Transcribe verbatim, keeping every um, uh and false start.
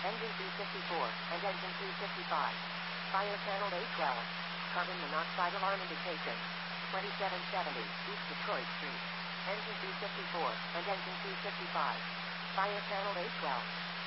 Engine B fifty-four, and engine B fifty-five. Fire channel A twelve. Carbon monoxide alarm indication. twenty-seven seventy, East Detroit Street. Engine B fifty-four, and engine B fifty-five. Fire channel A twelve.